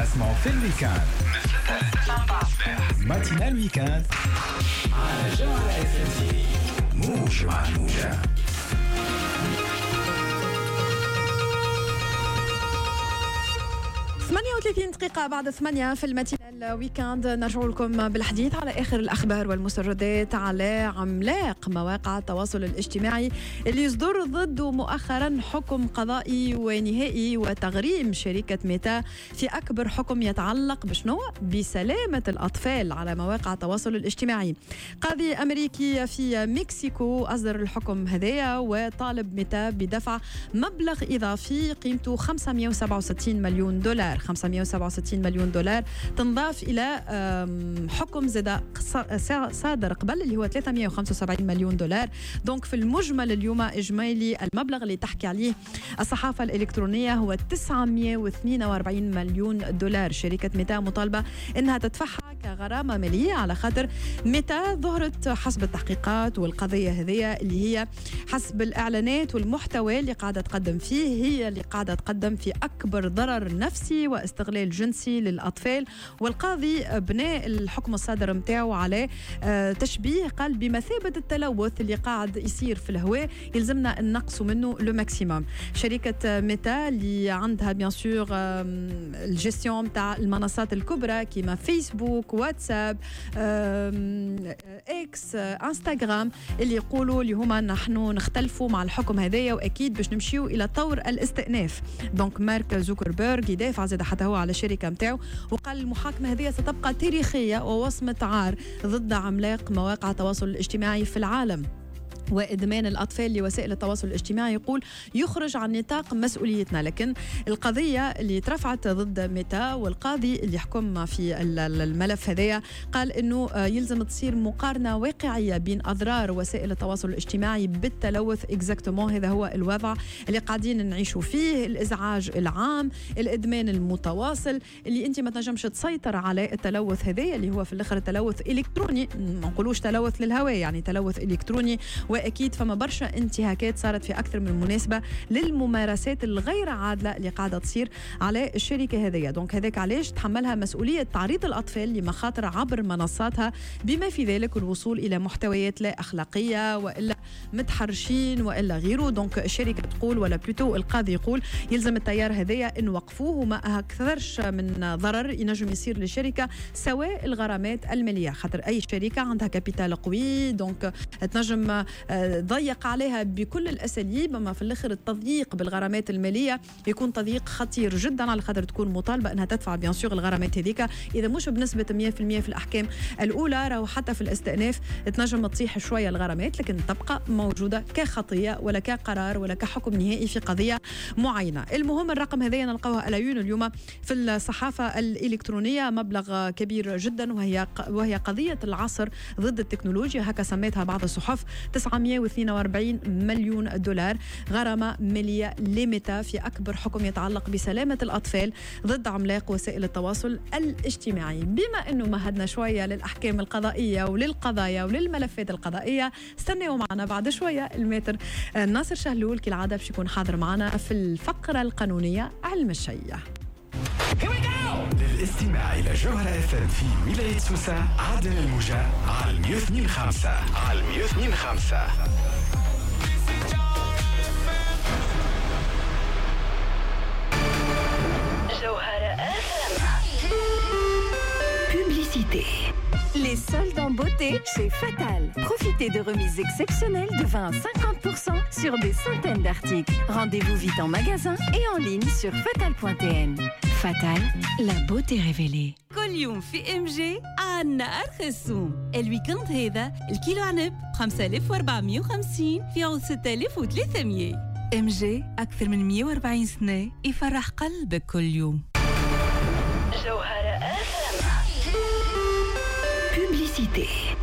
اسمعوا في الويكاند من 6 ل 9 متاع الصباح ماتينا الويكاند على جوهرة FM موج مع الموجة. 38 دقيقة بعد 8 في الماتينال الويكاند نرجع لكم بالحديث على آخر الأخبار والمستجدات على عملاق مواقع التواصل الاجتماعي اللي يصدر ضده مؤخرا حكم قضائي ونهائي وتغريم شركة ميتا في أكبر حكم يتعلق بشنو؟ بسلامة الأطفال على مواقع التواصل الاجتماعي. قاضي أمريكي في مكسيكو أصدر الحكم هذايا وطالب ميتا بدفع مبلغ إضافي قيمته $567 مليون. 567 مليون دولار تنضاف إلى حكم زاد صادر قبل اللي هو 375 مليون دولار. دونك في المجمل اليوم إجمالي المبلغ اللي تحكي عليه الصحافة الإلكترونية هو 942 مليون دولار. شركة ميتا مطالبة إنها تدفعها كغرامة مالية على خاطر ميتا ظهرت حسب التحقيقات والقضية هذه اللي هي حسب الإعلانات والمحتوى اللي قاعدة تقدم فيه هي اللي قاعدة تقدم في أكبر ضرر نفسي واستغلال جنسي للأطفال. والقاضي بناء الحكم الصادر متاعه على تشبيه قال بمثابة التلوث اللي قاعد يصير في الهواء يلزمنا ننقص منه لو ماكسيموم. شركة ميتا اللي عندها بيان سور الجيستيون متاع المنصات الكبرى كيما فيسبوك واتساب اكس انستغرام اللي يقولوا اللي هما نحن نختلفوا مع الحكم هذايا واكيد باش نمشيو الى طور الاستئناف. دونك مارك زوكربيرغ يدافع زاد حتى هو على الشركه نتاعو وقال المحاكمه هذه ستبقى تاريخيه ووصمه عار ضد عملاق مواقع التواصل الاجتماعي في العالم. وإدمان الأطفال لوسائل التواصل الاجتماعي يقول يخرج عن نطاق مسؤوليتنا. لكن القضية اللي ترفعت ضد ميتا والقاضي اللي حكم في الملف هذايا قال إنه يلزم تصير مقارنة واقعية بين أضرار وسائل التواصل الاجتماعي بالتلوث إكزاكتومون. هذا هو الوضع اللي قاعدين نعيشوا فيه، الإزعاج العام، الإدمان المتواصل اللي أنت ما تنجمش تسيطر على التلوث هذايا اللي هو في الآخر تلوث إلكتروني، ما نقولوش تلوث للهواء يعني تلوث إلكتروني. وأكيد فما برشا انتهاكات صارت في أكثر من مناسبة للممارسات الغير عادلة اللي قاعدة تصير على الشركة هذية. دونك هذاك علاش تحملها مسؤولية تعريض الأطفال لمخاطر عبر منصاتها بما في ذلك الوصول إلى محتويات لا أخلاقية وإلا متحرشين وإلا غيره. دونك الشركة تقول ولا بلوتو القاضي يقول يلزم التيار هذية إن وقفوه وما أكثرش من ضرر ينجم يصير للشركة سواء الغرامات المالية خاطر أي شركة عندها كابيتال قوي دونك تنجم ضيق عليها بكل الأساليب. أما في الآخر التضييق بالغرامات المالية يكون تضييق خطير جدا على خاطر تكون مطالبة أنها تدفع بيان سور الغرامات هذيك إذا مش بنسبة 100% في الأحكام الأولى راهو حتى في الاستئناف تنجم تصيح شوية الغرامات لكن تبقى موجودة كخطية ولا كقرار ولا كحكم نهائي في قضية معينة. المهم الرقم هذا نلقاوه على عيون اليوم في الصحافة الإلكترونية مبلغ كبير جدا وهي قضية العصر ضد التكنولوجيا هكا سميتها بعض الصحف. 942 مليون دولار غرامة مالية لميتا في أكبر حكم يتعلق بسلامة الأطفال ضد عملاق وسائل التواصل الاجتماعي. بما أنه مهدنا شوية للأحكام القضائية وللقضايا وللملفات القضائية استنوا معنا بعد شوية الماتر ناصر شهلول كالعادة باش يكون حاضر معنا في الفقرة القانونية علم الشيء. للاستماع إلى جوهرة FM في ولاية سوسة عدن الموجة على 102.5 على 102.5. Publicité. Les soldes en beauté chez Fatal. Profitez de remises exceptionnelles de 20 à 50% sur des centaines d'articles. Rendez-vous vite en magasin et en ligne sur fatal.tn. Fatal, la beauté révélée. كل يوم في ام جي عنا ارخص سوم. الويكند هذا الكيلو عنب 5450 في عوض 6300. ام جي اكثر من 140 سنه يفرح قلبك كل يوم. Publicité.